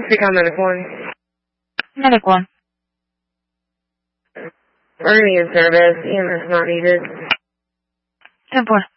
Speak on medical one. Medical one. We're going to get service. EMS not needed. 10-4.